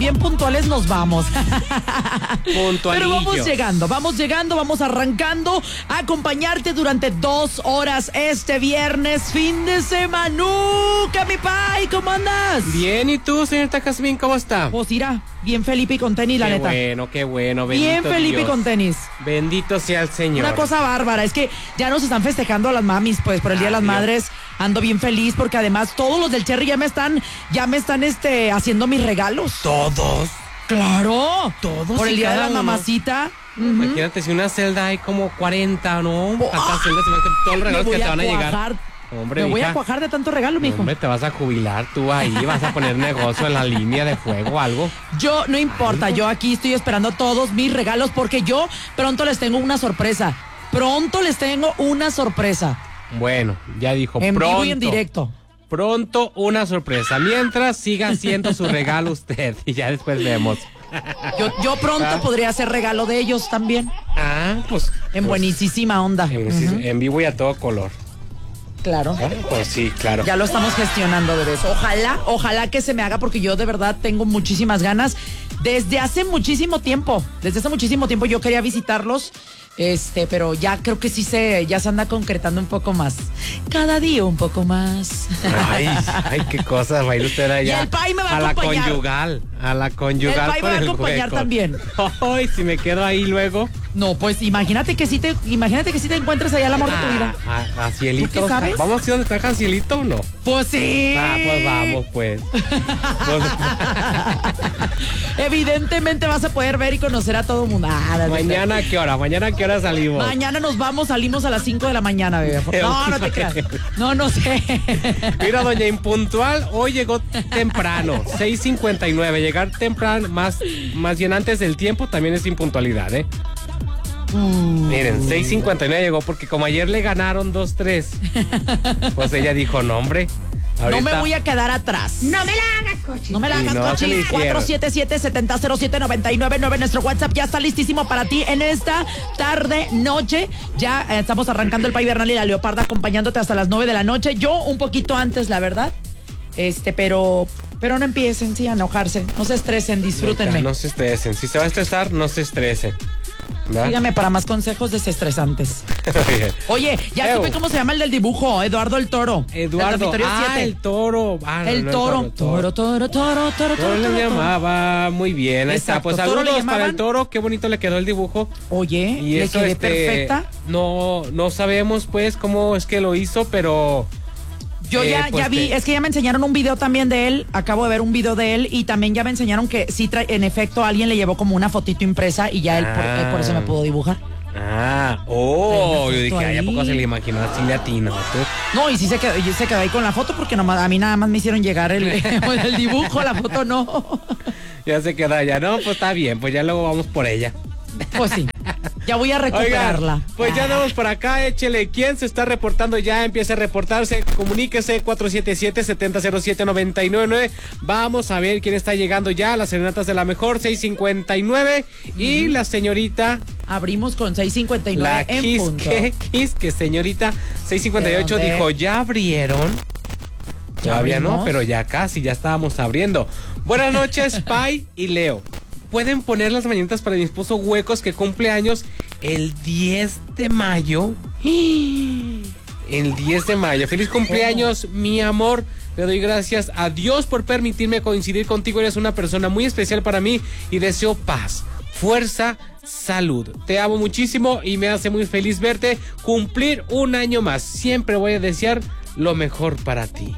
bien puntuales nos vamos. Puntualillo. Pero vamos llegando, vamos arrancando a acompañarte durante 2 horas este viernes, fin de semana. Mi pay, ¿cómo andas? Bien, ¿y tú, señorita Jazmín, cómo está? Pues irá, bien Felipe y con tenis, la neta. Qué bueno, bendito Bien Felipe Dios. y con tenis. Bendito sea el Señor. Una cosa bárbara, es que ya nos están festejando a las mamis, pues, por el Día de las Madres. Ando bien feliz porque además todos los del Cherry ya me están haciendo mis regalos. ¿Todos? Claro. Todos. Por el y Día de cada la uno. Mamacita. Imagínate, si una celda hay como 40, ¿no? Acá celdas, todos los regalos que te van a llegar. Hombre, me voy mija. a cuajar de tanto regalo, mijo. Hombre, te vas a jubilar tú ahí, vas a poner negocio en la línea de fuego o algo. Yo, no importa, yo aquí estoy esperando todos mis regalos porque yo pronto les tengo una sorpresa. Bueno, ya dijo, En pronto. vivo y en directo. Pronto una sorpresa. Mientras siga haciendo su regalo usted y ya después vemos. Yo pronto podría hacer regalo de ellos también. Pues. En buenísima onda. En vivo y a todo color. Claro. Pues sí, claro. Ya lo estamos gestionando, bebés. Ojalá que se me haga porque yo de verdad tengo muchísimas ganas. Desde hace muchísimo tiempo yo quería visitarlos, pero ya creo que ya se anda concretando un poco más. Cada día un poco más. Ay, qué cosas va a ir usted allá. Y el Pai me va a acompañar. A la conyugal. El Pai me va a acompañar hueco. también. Ay, si me quedo ahí luego. No, pues imagínate que si te encuentres allá el amor de tu vida. A Cielito. ¿Tú qué sabes? ¿Vamos a ir donde está Cielito o no? Pues sí. Pues vamos, pues. Evidentemente vas a poder ver y conocer a todo el mundo. ¿Mañana a qué hora? ¿Mañana a qué hora salimos? Mañana salimos a las 5 de la mañana, bebé. No te creas. No sé. Mira, doña Impuntual, hoy llegó temprano, 6:59. Llegar temprano, más bien antes del tiempo, también es impuntualidad, ¿eh? Miren, 6:59 llegó porque como ayer le ganaron 2-3, pues ella dijo, no, hombre. Ahorita... No me voy a quedar atrás. No me la hagas, coche. No me la hagas, coche. 477-7007-999. Nuestro WhatsApp ya está listísimo para ti en esta tarde, noche. Ya estamos arrancando el Pai Bernal y la Leoparda acompañándote hasta las 9 de la noche. Yo un poquito antes, la verdad. Pero no empiecen, sí, a enojarse. No se estresen, disfrútenme. No se estresen. Si se va a estresar, no se estrese. ¿verdad? Dígame para más consejos desestresantes. Oye, ya supe cómo se llama el del dibujo, Eduardo el Toro. Eduardo, el Toro. El Toro. Toro le llamaba, muy bien, ahí está. Pues saludos para el Toro, qué bonito le quedó el dibujo. Oye, y ¿le quedé perfecta? No sabemos pues cómo es que lo hizo, pero... Yo ya vi, es que ya me enseñaron un video también de él, acabo de ver un video de él y también ya me enseñaron que sí, en efecto, alguien le llevó como una fotito impresa y ya él por eso me pudo dibujar. Yo dije, ¿a poco se le imaginó así latino? No, y sí se quedó ahí con la foto porque a mí nada más me hicieron llegar el dibujo, la foto no. Ya se queda allá, no, pues está bien, pues ya luego vamos por ella. Pues sí, ya voy a recuperarla. Oigan, pues ya andamos por acá, échele. ¿Quién se está reportando ya? Empieza a reportarse, comuníquese 477-7007-999. Vamos a ver quién está llegando ya, las serenatas de la mejor, 6:59. Y la señorita... Abrimos con 6:59 la en punto. Que señorita 6:58 dijo, ¿ya abrieron? Todavía no, pero ya casi, ya estábamos abriendo. Buenas noches, Pai y Leo. ¿Pueden poner las mañanitas para mi esposo Huecos que cumple años el 10 de mayo? El 10 de mayo. Feliz cumpleaños, mi amor. Le doy gracias a Dios por permitirme coincidir contigo. Eres una persona muy especial para mí y deseo paz, fuerza, salud. Te amo muchísimo y me hace muy feliz verte cumplir un año más. Siempre voy a desear lo mejor para ti.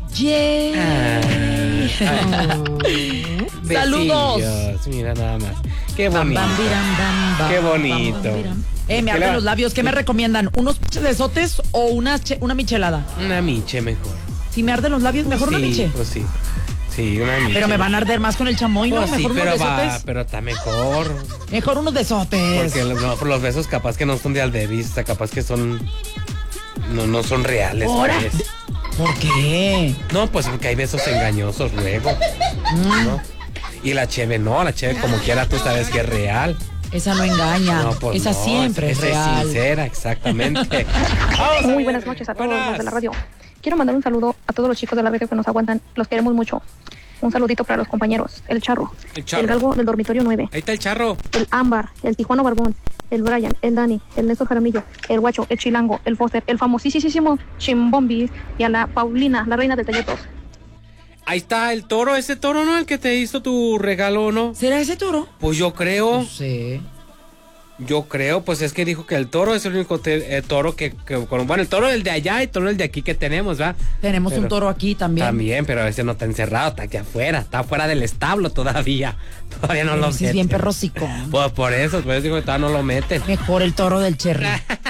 Saludos. Mira nada más. Qué bonito. Qué bonito. Me arden los labios. ¿Qué me recomiendan? ¿Unos besotes o una michelada? Una miche mejor. Si me arden los labios, mejor una miche. Pues sí. Sí, una miche. Pero me van a arder más con el chamoy, ¿no? Pues mejor sí, unos besotes. Pero está mejor. Mejor unos besotes. Porque los besos capaz que no son de aldevista, capaz que son... No son reales. ¿Ahora? Pues. ¿Por qué? No, pues porque hay besos engañosos luego. ¿No? Y la cheve no, la cheve como quiera tú sabes que es real. Esa no engaña, no, pues esa no, siempre es real. Es sincera, exactamente. Muy buenas noches a todos los de la radio. Quiero mandar un saludo a todos los chicos de la radio que nos aguantan, los queremos mucho. Un saludito para los compañeros. El Charro. El Galgo del dormitorio 9. Ahí está el Charro. El Ámbar. El Tijuano Barbón. El Brian. El Dani. El Néstor Jaramillo. El Guacho. El Chilango. El Foster. El famosísimo Chimbombi. Y a la Paulina, la reina de Talletos. Ahí está el toro, ese toro, ¿no? El que te hizo tu regalo, ¿no? ¿Será ese toro? Pues yo creo. No sé. Yo creo, pues es que dijo que el toro es el único toro que bueno, el toro el de allá y el toro el de aquí que tenemos, ¿va? Tenemos un toro aquí también. También, pero ese no está encerrado, está aquí afuera, está fuera del establo todavía. Todavía no lo meten. Es bien perrocico. Pues por eso digo que todavía no lo meten. Mejor el toro del Cherry.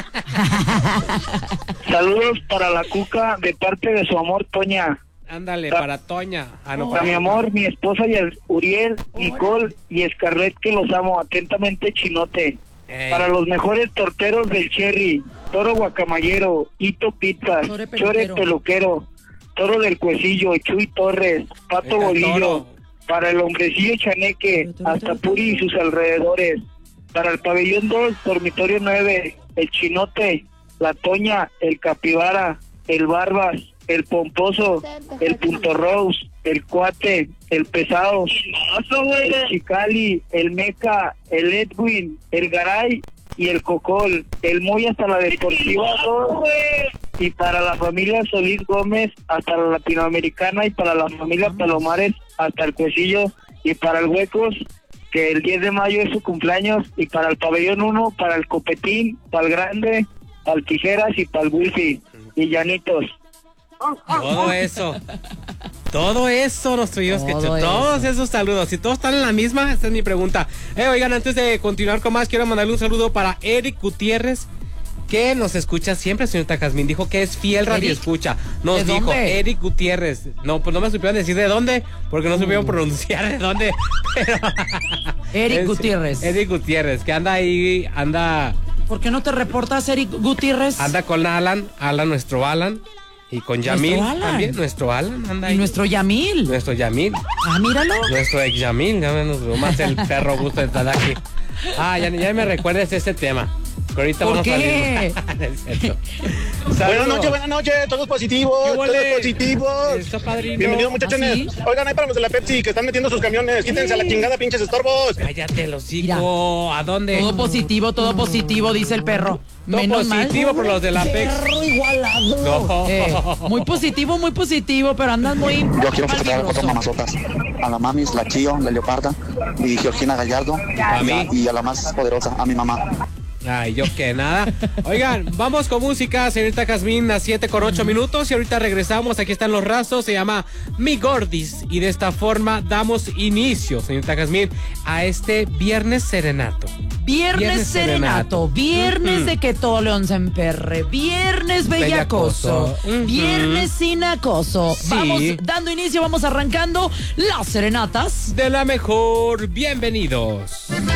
Saludos para la Cuca de parte de su amor, Toña. Ándale, para Toña. Para mi amor, mi esposa y el Uriel, Nicole y Scarlett, que los amo. Atentamente, Chinote. Ey. Para los mejores torteros del Cherry, Toro Guacamayero, Hito Pizzas, Chore Peluquero, Toro del Cuecillo, Chuy Torres, Pato Bolillo. Para el hombrecillo Chaneque, hasta Puri y sus alrededores. Para el pabellón 2, dormitorio 9, el Chinote, la Toña, el Capibara, el Barbas, el Pomposo, el Punto Rose, el Cuate, el Pesado, el Chicali, el Meca, el Edwin, el Garay y el Cocol, el Muy hasta la Deportiva 2, y para la familia Solís Gómez hasta la Latinoamericana, y para la familia Palomares hasta el Cuecillo, y para el Huecos, que el 10 de mayo es su cumpleaños, y para el pabellón 1, para el Copetín, para el Grande, para el Tijeras y para el Wifi, y Llanitos. Todo eso, nuestro Dios, que todos esos saludos. Si todos están en la misma, esta es mi pregunta. Oigan, antes de continuar con más, quiero mandarle un saludo para Eric Gutiérrez, que nos escucha siempre, señorita Jazmín. Dijo que es fiel radioescucha. Nos dijo dónde? Eric Gutiérrez. No, pues no me supieron decir de dónde, porque no supieron pronunciar de dónde. Pero Eric Gutiérrez. Eric Gutiérrez, que anda ahí, ¿Por qué no te reportas, Eric Gutiérrez? anda con Alan, nuestro Alan. Y con Yamil también, nuestro Alan anda ahí. Y nuestro Yamil. Nuestro Yamil. Ah, míralo. Nuestro ex Yamil, ya menos más el perro gusto de estar aquí. Ya me recuerdes ese tema. Que ahorita ¿Por vamos qué? a salir. Es cierto. Buenas noches, todos positivos, Está padrino. Bienvenidos, muchachones. ¿Ah, sí? Oigan, ahí para los de la Pepsi que están metiendo sus camiones, quítense a la chingada, pinches estorbos. Cállate, los hocico. ¿A dónde? Todo positivo, dice el perro. Todo Menos mal. positivo por los de la PEX. Muy positivo, pero andas muy Yo quiero felicitar a peligroso. cuatro mamazotas. A la mamis, la Chío, la Leoparda y Georgina Gallardo. A mí. Y a la más poderosa, a mi mamá. Ay, yo que nada. Oigan, vamos con música, señorita Jazmín, a 7:08 minutos. Y ahorita regresamos. Aquí están los rastros. Se llama Mi Gordis. Y de esta forma damos inicio, señorita Jazmín, a este Viernes Serenato. Viernes serenato, viernes de que todo León se emperre, viernes bellacoso, viernes sin acoso. Sí. Vamos dando inicio, vamos arrancando las serenatas De la mejor, bienvenidos.